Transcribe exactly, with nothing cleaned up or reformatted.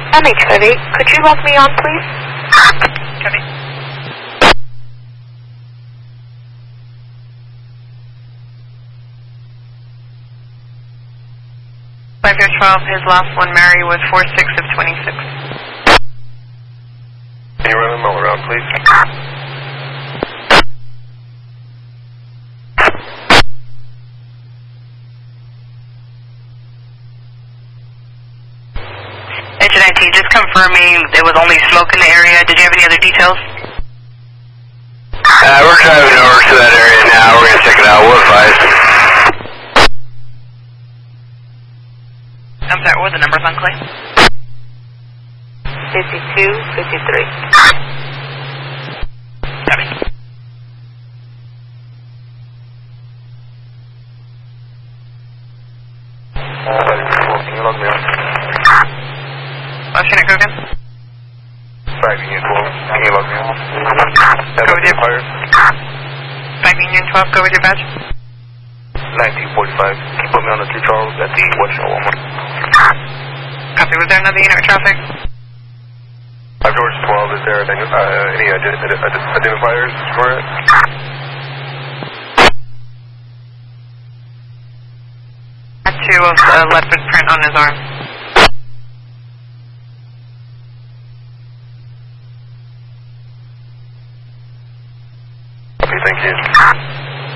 M H five eight, could you log me on, please? Copy. five year twelve, his last one, Mary, was four six of twenty-six. Can you run them all around, please? Engine I T, just confirming there was only smoke in the area. Did you have any other details? Uh, we're driving over to that area now. We're going to check it out. We'll advise. I'm sorry, what were the numbers on Clay? fifty-two, fifty-three. Copy. Can you log me on? Last unit, go again. five Union twelve. Can you log me on? Go with your fire. five Union twelve, go with your badge. nineteen forty-five. Can you put me on the two Charles at the Western Walmart? Copy, was there another unit with traffic? five George twelve, is there any, uh, any ident ident identifiers for it? Two of the leopard print on his arm.